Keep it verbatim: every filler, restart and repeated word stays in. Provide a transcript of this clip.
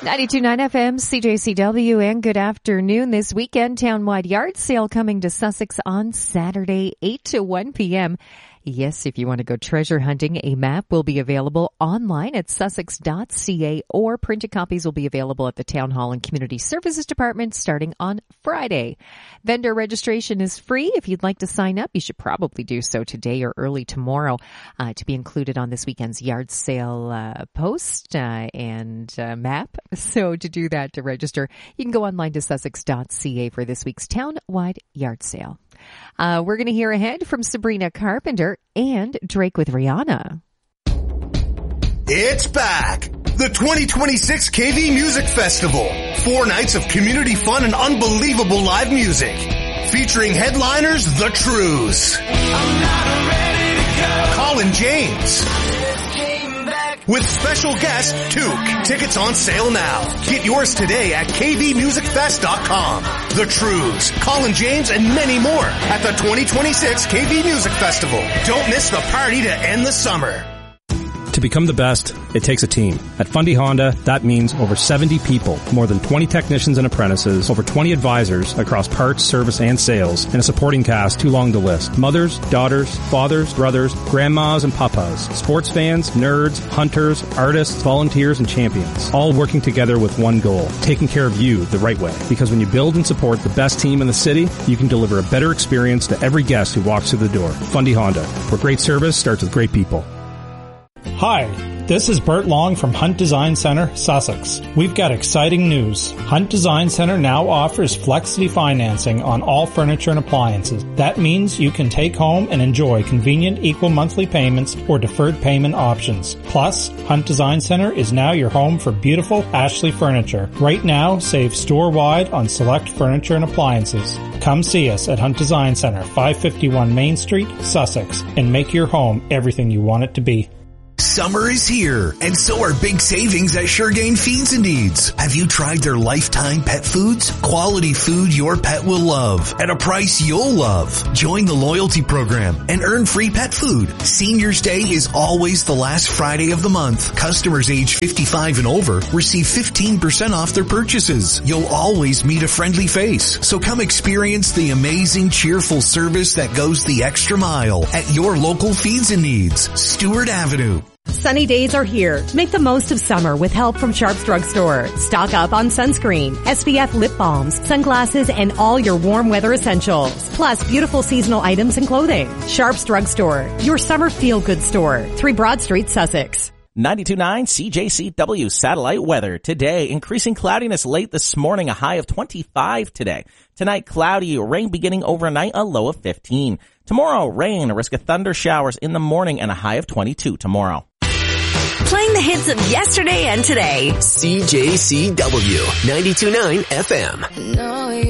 ninety-two point nine F M, C J C W, and good afternoon. This weekend, townwide yard sale coming to Sussex on Saturday, eight to one p.m. Yes, if you want to go treasure hunting, a map will be available online at sussex dot c a, or printed copies will be available at the Town Hall and Community Services Department starting on Friday. Vendor registration is free. If you'd like to sign up, you should probably do so today or early tomorrow uh, to be included on this weekend's yard sale uh, post uh, and uh, map. So to do that, to register, you can go online to sussex dot c a for this week's town-wide yard sale. Uh, we're going to hear ahead from Sabrina Carpenter and Drake with Rihanna. It's back! The twenty twenty-six K V Music Festival. Four nights of community fun and unbelievable live music. Featuring headliners, The Trues. I'm not ready to go. Colin James. With special guest, Took. Tickets on sale now. Get yours today at k v music fest dot com. The Trues, Colin James, and many more at the twenty twenty-six K V Music Festival. Don't miss the party to end the summer. To become the best, it takes a team. At Fundy Honda, that means over seventy people, more than twenty technicians and apprentices, over twenty advisors across parts, service, and sales, and a supporting cast too long to list. Mothers, daughters, fathers, brothers, grandmas, and papas, sports fans, nerds, hunters, artists, volunteers, and champions, all working together with one goal, taking care of you the right way. Because when you build and support the best team in the city, you can deliver a better experience to every guest who walks through the door. Fundy Honda, where great service starts with great people. Hi, this is Bert Long from Hunt Design Center, Sussex. We've got exciting news. Hunt Design Center now offers Flexity financing on all furniture and appliances. That means you can take home and enjoy convenient equal monthly payments or deferred payment options. Plus, Hunt Design Center is now your home for beautiful Ashley furniture. Right now, save store-wide on select furniture and appliances. Come see us at Hunt Design Center, five fifty-one Main Street, Sussex, and make your home everything you want it to be. Summer is here, and so are big savings at Shergain Feeds and Needs. Have you tried their lifetime pet foods? Quality food your pet will love at a price you'll love. Join the loyalty program and earn free pet food. Seniors Day is always the last Friday of the month. Customers age fifty-five and over receive fifteen percent off their purchases. You'll always meet a friendly face, so come experience the amazing, cheerful service that goes the extra mile at your local Feeds and Needs, Stewart Avenue. Sunny days are here. Make the most of summer with help from Sharps Drugstore. Stock up on sunscreen, S P F lip balms, sunglasses, and all your warm weather essentials. Plus beautiful seasonal items and clothing. Sharps Drugstore, your summer feel-good store. three Broad Street, Sussex. ninety-two point nine C J C W satellite weather. Today, increasing cloudiness late this morning, a high of twenty-five today. Tonight, cloudy, rain beginning overnight, a low of fifteen. Tomorrow, rain, a risk of thunder showers in the morning, and a high of twenty-two tomorrow. Playing the hits of yesterday and today. C J C W ninety-two point nine F M.